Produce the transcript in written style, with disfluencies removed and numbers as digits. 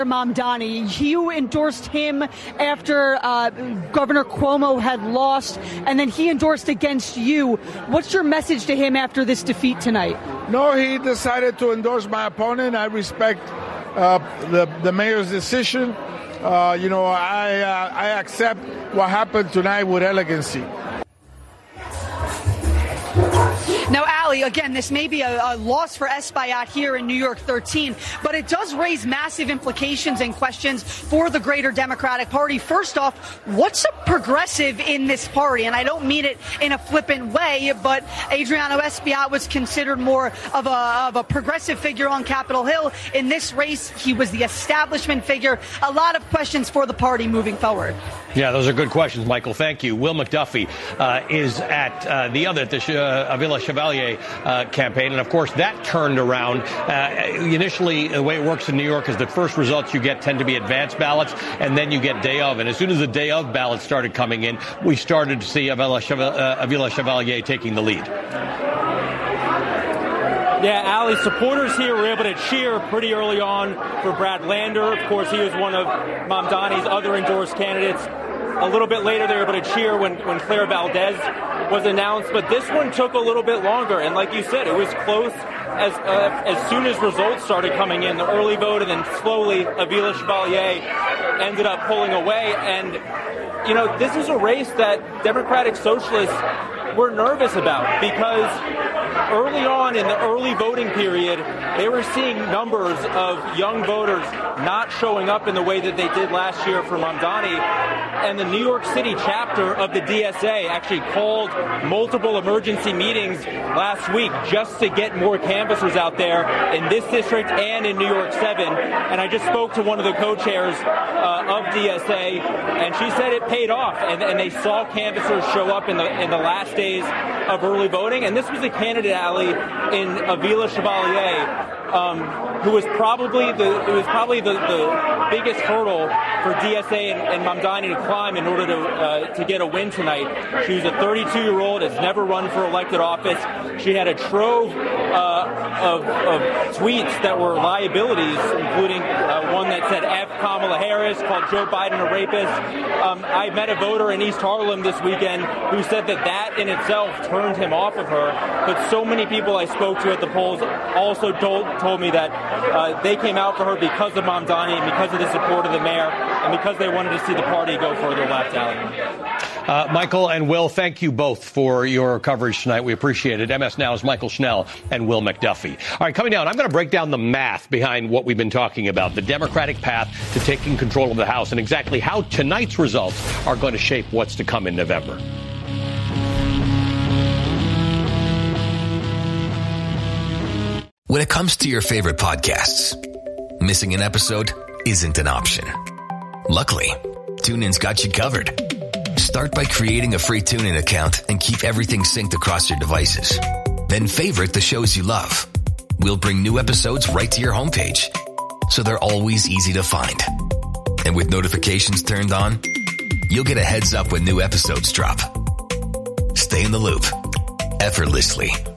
Mamdani. You endorsed him after Governor Cuomo had lost, and then he endorsed against you. What's your message to him after this defeat tonight? No, he decided to endorse my opponent. I respect the mayor's decision. I accept what happened tonight with elegancy. Now, Ali, again, this may be a loss for Espaillat here in New York 13, but it does raise massive implications and questions for the greater Democratic Party. First off, what's a progressive in this party? And I don't mean it in a flippant way, but Adriano Espaillat was considered more of a progressive figure on Capitol Hill. In this race, he was the establishment figure. A lot of questions for the party moving forward. Yeah, those are good questions, Michael. Thank you. Will McDuffie is at the Villa Chevalier campaign. And, of course, that turned around. Initially, the way it works in New York is the first results you get tend to be advance ballots, and then you get day of. And as soon as the day of ballots started coming in, we started to see Villa Chevalier taking the lead. Yeah, Ali, supporters here were able to cheer pretty early on for Brad Lander. Of course, he was one of Mamdani's other endorsed candidates. A little bit later, they were able to cheer when Claire Valdez was announced. But this one took a little bit longer. And like you said, it was close as soon as results started coming in. The early vote, and then slowly Villa Chevalier ended up pulling away. And, you know, this is a race that Democratic Socialists were nervous about because early on in the early voting period, they were seeing numbers of young voters not showing up in the way that they did last year for Mamdani. And the New York City chapter of the DSA actually called multiple emergency meetings last week just to get more canvassers out there in this district and in New York 7. And I just spoke to one of the co-chairs of DSA, and she said it paid off, and they saw canvassers show up in the last days of early voting. And this was a candidate, Ali, in Villa Chevalier, who was probably the biggest hurdle for DSA and Mamdani to climb in order to get a win tonight. She was a 32-year-old, has never run for elected office. She had a trove of tweets that were liabilities, including one that said F Kamala Harris, called Joe Biden a rapist. I met a voter in East Harlem this weekend who said that in itself turned him off of her. But so many people I spoke to at the polls also told me that they came out for her because of Mamdani and because of the support of the mayor and because they wanted to see the party go further left out. Michael and Will, thank you both for your coverage tonight. We appreciate it. MS Now's Michael Schnell and Will McDuffie. All right, coming down, I'm going to break down the math behind what we've been talking about, the Democratic path to taking control of the House, and exactly how tonight's results are going to shape what's to come in November. When it comes to your favorite podcasts, missing an episode isn't an option. Luckily, TuneIn's got you covered. Start by creating a free TuneIn account and keep everything synced across your devices. Then favorite the shows you love. We'll bring new episodes right to your homepage, so they're always easy to find. And with notifications turned on, you'll get a heads up when new episodes drop. Stay in the loop effortlessly